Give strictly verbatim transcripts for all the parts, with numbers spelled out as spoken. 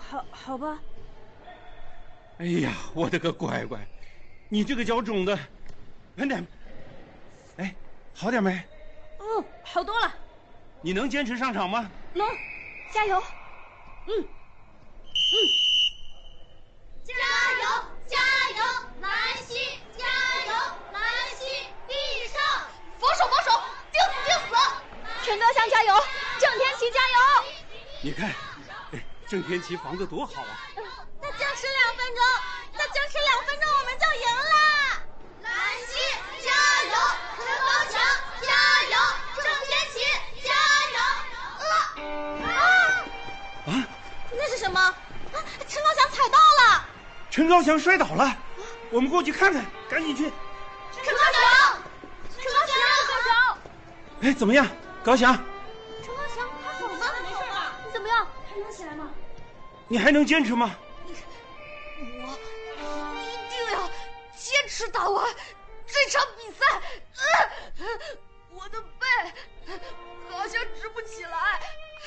好，好吧。 哎呀，我的个乖乖，你这个脚肿的，稳点。哎，好点没？ 嗯，好多了。 你能坚持上场吗？ 能，加油。嗯，嗯， 加油，加油，兰溪，加油，兰溪，地上， 防守，防守，钉死，钉死。陈高翔加油，郑天琪加油。 你看，哎，郑天琪防得多好啊！ 再坚持两分钟，再坚持两分钟，我们就赢了。兰溪加油，陈高翔加油，郑天琪加油。呃啊啊！ 那是什么？啊，陈高翔踩到了。 陈高翔摔倒了，我们过去看看，赶紧去。 陈高翔，陈高翔，高翔。 哎，怎么样，高翔？ 陈高翔还好吗？没事吧？你怎么样？还能起来吗？ 你还能坚持吗？ 我一定要坚持打完这场比赛。呃、我的背好像直不起来，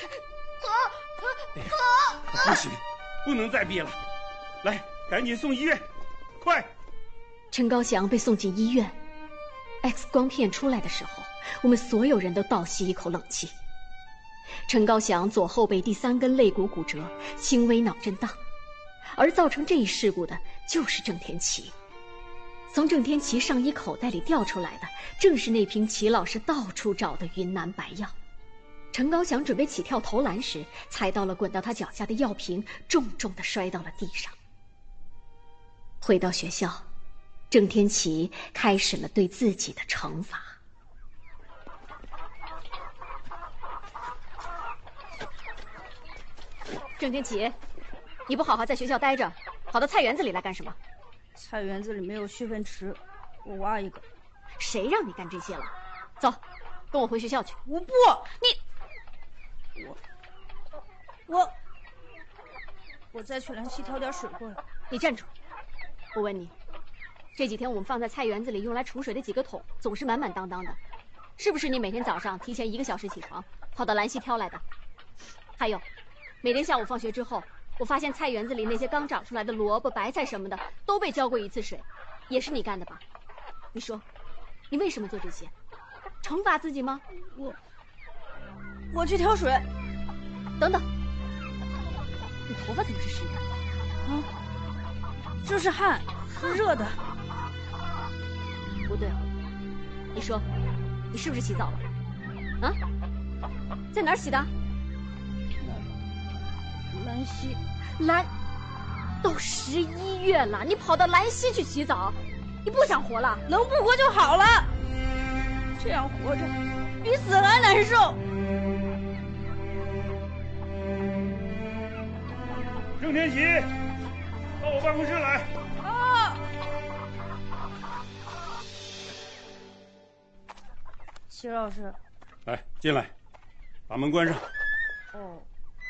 疼疼！ 不行，不能再憋了，来，赶紧送医院，快！ 陈高翔被送进医院 ，X 光片出来的时候，我们所有人都倒吸一口冷气。陈高翔左后背第三根肋骨骨折，轻微脑震荡，而造成这一事故的就是郑天琪。从郑天琪上衣口袋里掉出来的，正是那瓶齐老师到处找的云南白药。陈高翔准备起跳投篮时，踩到了滚到他脚下的药瓶，重重地摔到了地上。回到学校，郑天琪开始了对自己的惩罚。郑天琪，你不好好在学校待着，跑到菜园子里来干什么？ 菜园子里没有蓄粪池，我挖一个。 谁让你干这些了？走，跟我回学校去。 我不， 你， 我，我，我再去兰溪挑点水过来。 你站住！我问你，这几天我们放在菜园子里用来储水的几个桶总是满满当当的，是不是你每天早上提前一个小时起床，跑到兰溪挑来的？还有，每天下午放学之后，我发现菜园子里那些刚长出来的萝卜、白菜什么的都被浇过一次水，也是你干的吧？你说，你为什么做这些？惩罚自己吗？ 我，我去挑水。 等等，你头发怎么是湿的？ 啊，这是汗，热的。 不对，你说，你是不是洗澡了？啊？在哪儿洗的？ 兰溪， 兰，都十一月了，你跑到兰溪去洗澡，你不想活了？ 能不活就好了，这样活着比死了还难受。 郑天琪，到我办公室来。 啊！齐老师， 来，进来，把门关上。 哦。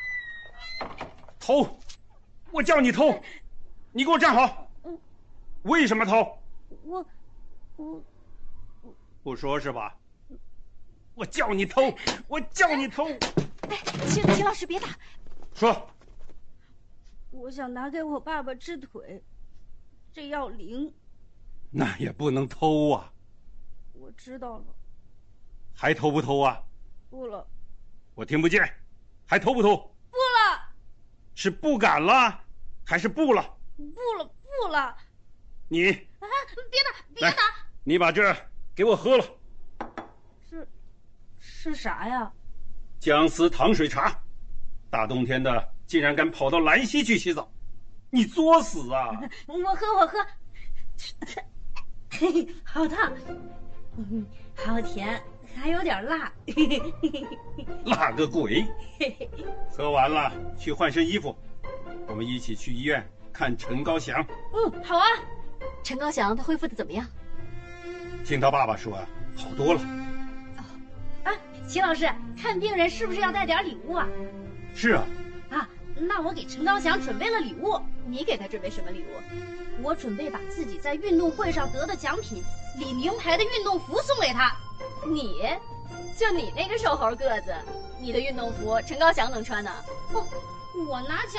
偷！我叫你偷，你给我站好。 嗯。 为什么偷？ 我，我， 不说是吧？我叫你偷，我叫你偷。 哎，齐齐老师别打。 说。 我想拿给我爸爸治腿，这要零。 那也不能偷啊。 我知道了。 还偷不偷啊？ 不了。 我听不见，还偷不偷？ 不了。 是不敢了，还是不了？ 不了，不了。 你啊！别打，别打！ 你把这给我喝了。 是，是啥呀？ 姜丝糖水茶。大冬天的，竟然敢跑到兰溪去洗澡，你作死啊！ 我喝，我喝。嘿嘿，好烫，嗯，好甜，还有点辣。 辣个鬼！喝完了去换身衣服，我们一起去医院看陈高翔。 嗯，好啊。 陈高翔他恢复的怎么样？ 听他爸爸说，好多了。 哦，啊，齐老师，看病人是不是要带点礼物啊？ 是啊。 啊，那我给陈高翔准备了礼物。 你给他准备什么礼物？ 我准备把自己在运动会上得的奖品李明牌的运动服送给他。 你，就你那个瘦猴个子，你的运动服陈高翔能穿呢？ 不，我拿奖。